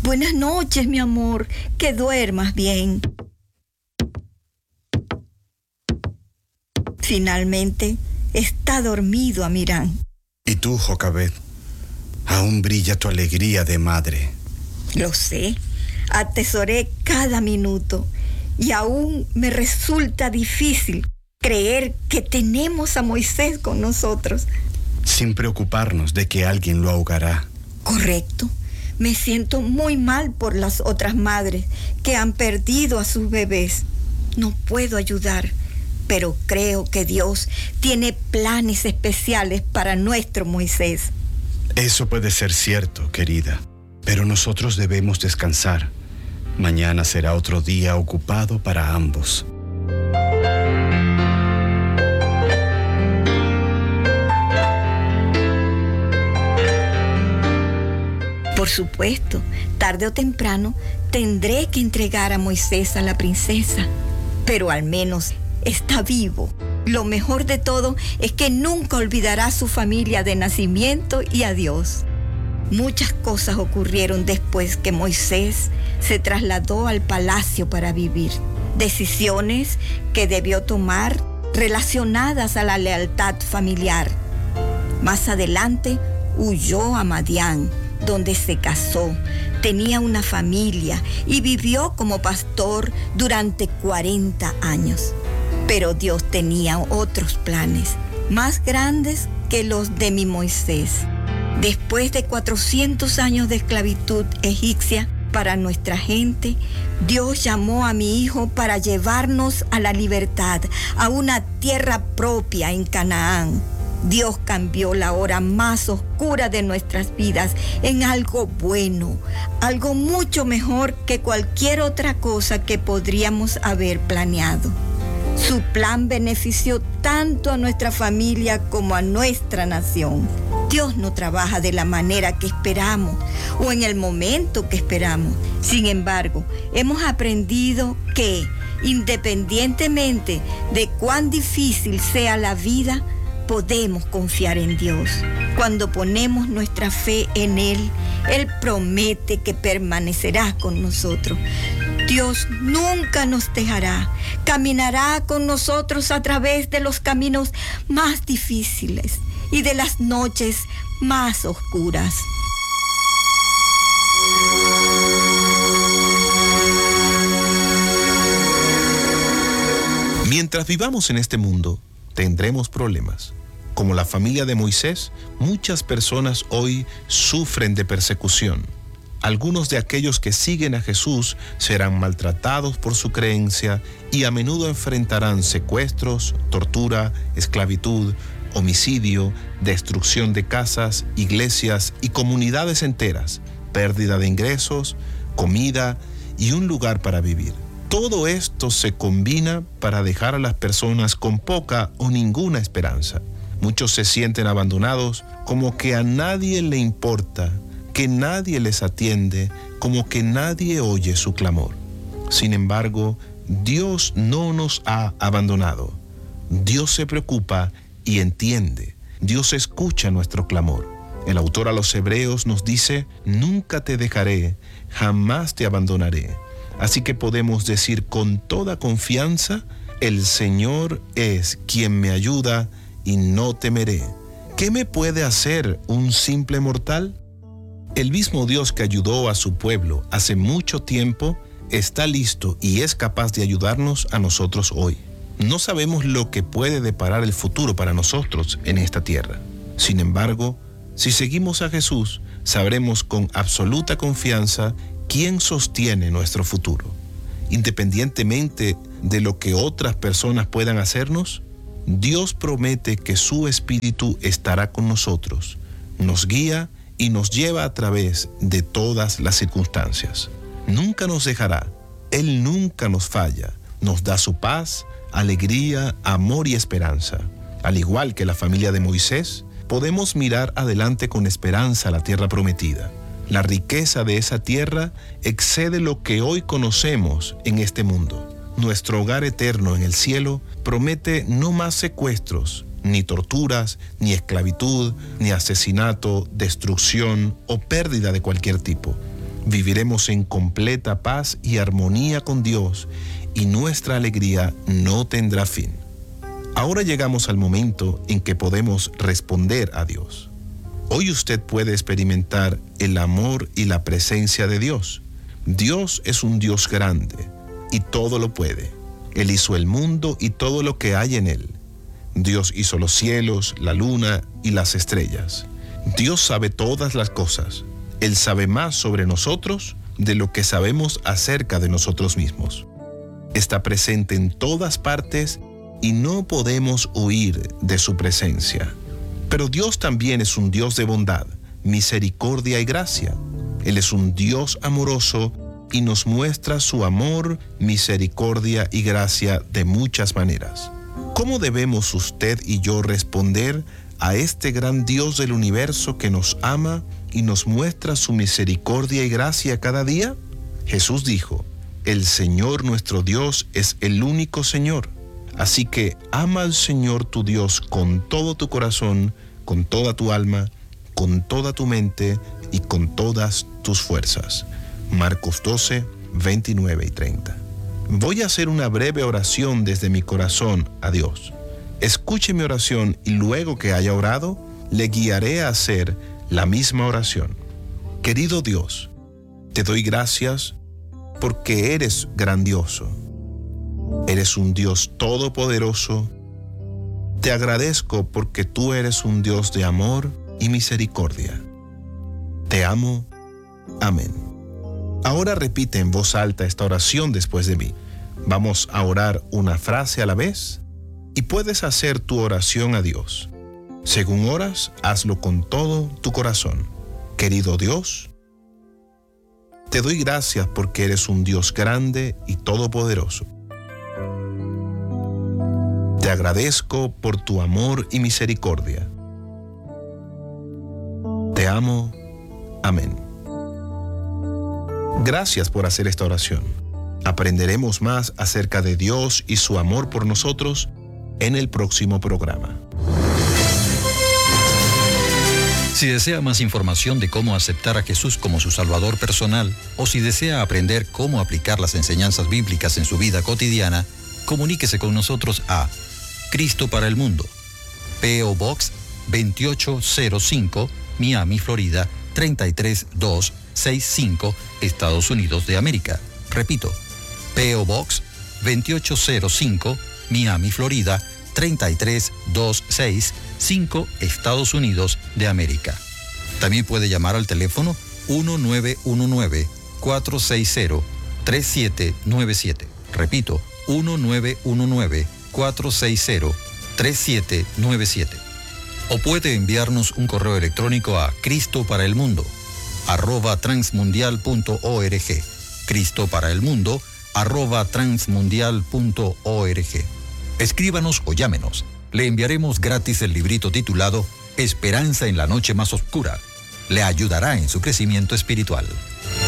Buenas noches, mi amor. Que duermas bien. Finalmente, está dormido Amirán. ¿Y tú, Jocabet? Aún brilla tu alegría de madre. Lo sé. Atesoré cada minuto y aún me resulta difícil creer que tenemos a Moisés con nosotros. Sin preocuparnos de que alguien lo ahogará. Correcto. Me siento muy mal por las otras madres que han perdido a sus bebés. No puedo ayudar, pero creo que Dios tiene planes especiales para nuestro Moisés. Eso puede ser cierto, querida, pero nosotros debemos descansar. Mañana será otro día ocupado para ambos. Por supuesto, tarde o temprano tendré que entregar a Moisés a la princesa, pero al menos está vivo. Lo mejor de todo es que nunca olvidará a su familia de nacimiento y a Dios. Muchas cosas ocurrieron después que Moisés se trasladó al palacio para vivir. Decisiones que debió tomar relacionadas a la lealtad familiar. Más adelante huyó a Madián, donde se casó, tenía una familia y vivió como pastor durante 40 años. Pero Dios tenía otros planes, más grandes que los de mi Moisés. Después de 400 años de esclavitud egipcia para nuestra gente, Dios llamó a mi hijo para llevarnos a la libertad, a una tierra propia en Canaán. Dios cambió la hora más oscura de nuestras vidas en algo bueno, algo mucho mejor que cualquier otra cosa que podríamos haber planeado. Su plan benefició tanto a nuestra familia como a nuestra nación. Dios no trabaja de la manera que esperamos o en el momento que esperamos. Sin embargo, hemos aprendido que, independientemente de cuán difícil sea la vida, podemos confiar en Dios. Cuando ponemos nuestra fe en Él, Él promete que permanecerá con nosotros. Dios nunca nos dejará. Caminará con nosotros a través de los caminos más difíciles y de las noches más oscuras. Mientras vivamos en este mundo, tendremos problemas. Como la familia de Moisés, muchas personas hoy sufren de persecución. Algunos de aquellos que siguen a Jesús serán maltratados por su creencia y a menudo enfrentarán secuestros, tortura, esclavitud, homicidio, destrucción de casas, iglesias y comunidades enteras, pérdida de ingresos, comida y un lugar para vivir. Todo esto se combina para dejar a las personas con poca o ninguna esperanza. Muchos se sienten abandonados, como que a nadie le importa, que nadie les atiende, como que nadie oye su clamor. Sin embargo, Dios no nos ha abandonado. Dios se preocupa y entiende. Dios escucha nuestro clamor. El autor a los Hebreos nos dice: nunca te dejaré, jamás te abandonaré. Así que podemos decir con toda confianza: el Señor es quien me ayuda y no temeré. ¿Qué me puede hacer un simple mortal? El mismo Dios que ayudó a su pueblo hace mucho tiempo está listo y es capaz de ayudarnos a nosotros hoy. No sabemos lo que puede deparar el futuro para nosotros en esta tierra. Sin embargo, si seguimos a Jesús, sabremos con absoluta confianza quién sostiene nuestro futuro. Independientemente de lo que otras personas puedan hacernos, Dios promete que su Espíritu estará con nosotros, nos guía y nos lleva a través de todas las circunstancias. Nunca nos dejará, Él nunca nos falla, nos da su paz, alegría, amor y esperanza. Al igual que la familia de Moisés, podemos mirar adelante con esperanza a la tierra prometida. La riqueza de esa tierra excede lo que hoy conocemos en este mundo. Nuestro hogar eterno en el cielo promete no más secuestros, ni torturas, ni esclavitud, ni asesinato, destrucción o pérdida de cualquier tipo. Viviremos en completa paz y armonía con Dios y nuestra alegría no tendrá fin. Ahora llegamos al momento en que podemos responder a Dios. Hoy usted puede experimentar el amor y la presencia de Dios. Dios es un Dios grande y todo lo puede. Él hizo el mundo y todo lo que hay en él. Dios hizo los cielos, la luna y las estrellas. Dios sabe todas las cosas. Él sabe más sobre nosotros de lo que sabemos acerca de nosotros mismos. Está presente en todas partes y no podemos huir de su presencia. Pero Dios también es un Dios de bondad, misericordia y gracia. Él es un Dios amoroso y nos muestra su amor, misericordia y gracia de muchas maneras. ¿Cómo debemos usted y yo responder a este gran Dios del universo que nos ama y nos muestra su misericordia y gracia cada día? Jesús dijo: el Señor nuestro Dios es el único Señor. Así que ama al Señor tu Dios con todo tu corazón, con toda tu alma, con toda tu mente y con todas tus fuerzas. Marcos 12, 29 y 30. Voy a hacer una breve oración desde mi corazón a Dios. Escuche mi oración y luego que haya orado, le guiaré a hacer la misma oración. Querido Dios, te doy gracias porque eres grandioso. Eres un Dios todopoderoso. Te agradezco porque tú eres un Dios de amor y misericordia. Te amo. Amén. Ahora repite en voz alta esta oración después de mí. Vamos a orar una frase a la vez y puedes hacer tu oración a Dios. Según oras, hazlo con todo tu corazón. Querido Dios, te doy gracias porque eres un Dios grande y todopoderoso. Te agradezco por tu amor y misericordia. Te amo. Amén. Gracias por hacer esta oración. Aprenderemos más acerca de Dios y su amor por nosotros en el próximo programa. Si desea más información de cómo aceptar a Jesús como su Salvador personal, o si desea aprender cómo aplicar las enseñanzas bíblicas en su vida cotidiana, comuníquese con nosotros a Cristo para el Mundo, P.O. Box 2805, Miami, Florida 33265, Estados Unidos de América. Repito, P.O. Box 2805, Miami, Florida 33265, Estados Unidos de América. También puede llamar al teléfono 1919-460-3797. Repito, 1919-460-3797. O puede enviarnos un correo electrónico a cristoparaelmundo@transmundial.org. cristoparaelmundo@transmundial.org. Escríbanos o llámenos. Le enviaremos gratis el librito titulado Esperanza en la noche más oscura. Le ayudará en su crecimiento espiritual.